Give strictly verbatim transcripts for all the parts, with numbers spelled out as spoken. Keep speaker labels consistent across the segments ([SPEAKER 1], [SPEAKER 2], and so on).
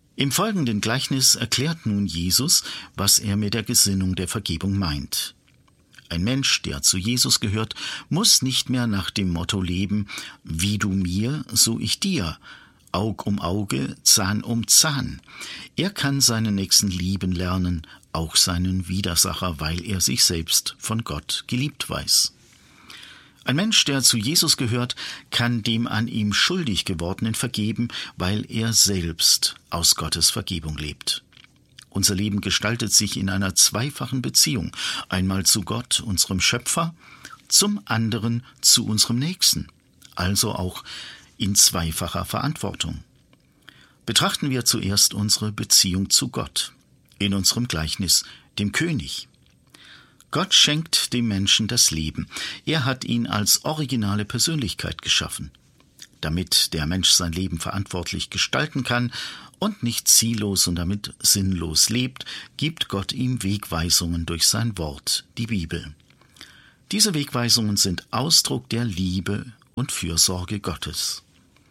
[SPEAKER 1] Im folgenden Gleichnis erklärt nun Jesus, was er mit der Gesinnung der Vergebung meint. Ein Mensch, der zu Jesus gehört, muss nicht mehr nach dem Motto leben, wie du mir, so ich dir, Aug um Auge, Zahn um Zahn. Er kann seinen Nächsten lieben lernen, auch seinen Widersacher, weil er sich selbst von Gott geliebt weiß. Ein Mensch, der zu Jesus gehört, kann dem an ihm schuldig gewordenen vergeben, weil er selbst aus Gottes Vergebung lebt. Unser Leben gestaltet sich in einer zweifachen Beziehung, einmal zu Gott, unserem Schöpfer, zum anderen zu unserem Nächsten, also auch in zweifacher Verantwortung. Betrachten wir zuerst unsere Beziehung zu Gott, in unserem Gleichnis, dem König. Gott schenkt dem Menschen das Leben. Er hat ihn als originale Persönlichkeit geschaffen. Damit der Mensch sein Leben verantwortlich gestalten kann und nicht ziellos und damit sinnlos lebt, gibt Gott ihm Wegweisungen durch sein Wort, die Bibel. Diese Wegweisungen sind Ausdruck der Liebe und Fürsorge Gottes.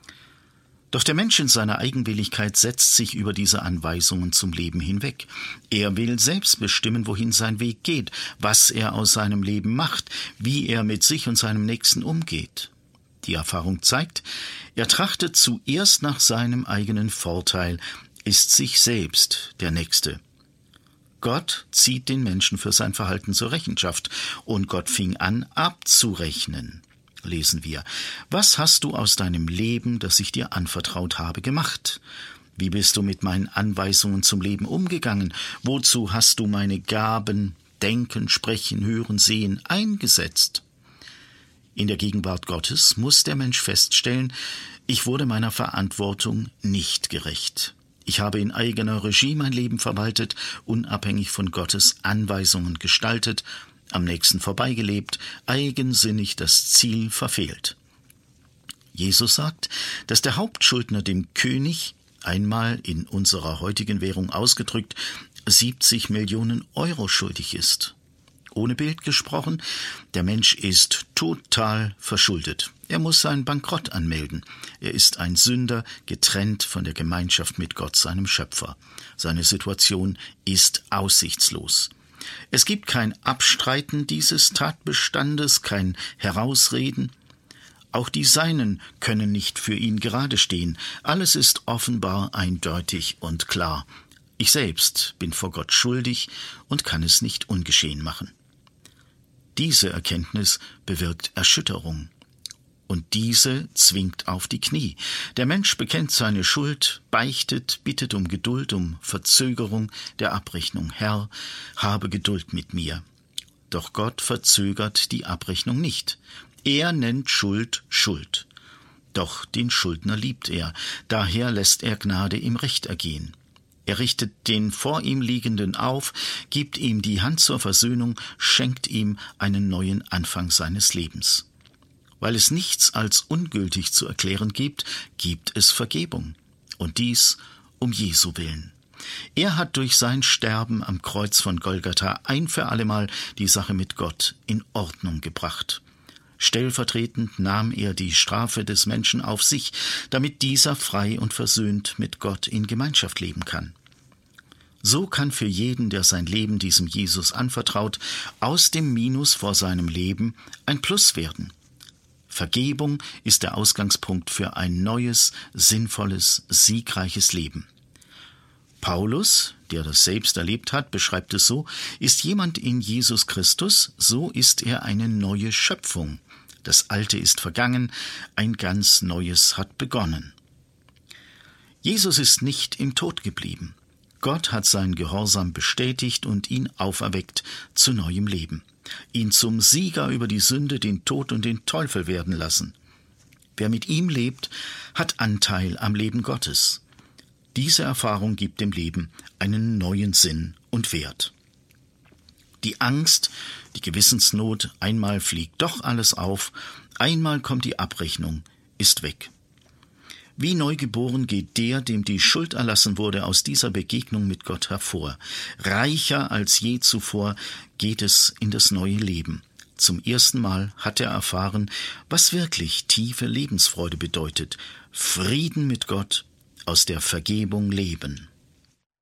[SPEAKER 1] Doch der Mensch in seiner Eigenwilligkeit setzt sich über diese Anweisungen zum Leben hinweg. Er will selbst bestimmen, wohin sein Weg geht, was er aus seinem Leben macht, wie er mit sich und seinem Nächsten umgeht. Die Erfahrung zeigt, er trachtet zuerst nach seinem eigenen Vorteil, ist sich selbst der Nächste. Gott zieht den Menschen für sein Verhalten zur Rechenschaft, und Gott fing an, abzurechnen. Lesen wir: Was hast du aus deinem Leben, das ich dir anvertraut habe, gemacht? Wie bist du mit meinen Anweisungen zum Leben umgegangen? Wozu hast du meine Gaben, Denken, Sprechen, Hören, Sehen eingesetzt? In der Gegenwart Gottes muss der Mensch feststellen, ich wurde meiner Verantwortung nicht gerecht. Ich habe in eigener Regie mein Leben verwaltet, unabhängig von Gottes Anweisungen gestaltet, am Nächsten vorbeigelebt, eigensinnig das Ziel verfehlt. Jesus sagt, dass der Hauptschuldner dem König, einmal in unserer heutigen Währung ausgedrückt, siebzig Millionen Euro schuldig ist. Ohne Bild gesprochen, der Mensch ist total verschuldet. Er muss seinen Bankrott anmelden. Er ist ein Sünder, getrennt von der Gemeinschaft mit Gott, seinem Schöpfer. Seine Situation ist aussichtslos. Es gibt kein Abstreiten dieses Tatbestandes, kein Herausreden. Auch die Seinen können nicht für ihn gerade stehen. Alles ist offenbar eindeutig und klar. Ich selbst bin vor Gott schuldig und kann es nicht ungeschehen machen. Diese Erkenntnis bewirkt Erschütterung. Und diese zwingt auf die Knie. Der Mensch bekennt seine Schuld, beichtet, bittet um Geduld, um Verzögerung der Abrechnung. Herr, habe Geduld mit mir. Doch Gott verzögert die Abrechnung nicht. Er nennt Schuld Schuld. Doch den Schuldner liebt er. Daher lässt er Gnade im Recht ergehen. Er richtet den vor ihm Liegenden auf, gibt ihm die Hand zur Versöhnung, schenkt ihm einen neuen Anfang seines Lebens. Weil es nichts als ungültig zu erklären gibt, gibt es Vergebung. Und dies um Jesu willen. Er hat durch sein Sterben am Kreuz von Golgatha ein für allemal die Sache mit Gott in Ordnung gebracht. Stellvertretend nahm er die Strafe des Menschen auf sich, damit dieser frei und versöhnt mit Gott in Gemeinschaft leben kann. So kann für jeden, der sein Leben diesem Jesus anvertraut, aus dem Minus vor seinem Leben ein Plus werden. Vergebung ist der Ausgangspunkt für ein neues, sinnvolles, siegreiches Leben. Paulus, der das selbst erlebt hat, beschreibt es so: Ist jemand in Jesus Christus, so ist er eine neue Schöpfung. Das Alte ist vergangen, ein ganz Neues hat begonnen. Jesus ist nicht im Tod geblieben. Gott hat seinen Gehorsam bestätigt und ihn auferweckt zu neuem Leben. Ihn zum Sieger über die Sünde, den Tod und den Teufel werden lassen. Wer mit ihm lebt, hat Anteil am Leben Gottes. Diese Erfahrung gibt dem Leben einen neuen Sinn und Wert. Die Angst, die Gewissensnot, einmal fliegt doch alles auf, einmal kommt die Abrechnung, ist weg. Wie neugeboren geht der, dem die Schuld erlassen wurde, aus dieser Begegnung mit Gott hervor. Reicher als je zuvor geht es in das neue Leben. Zum ersten Mal hat er erfahren, was wirklich tiefe Lebensfreude bedeutet. Frieden mit Gott, aus der Vergebung leben.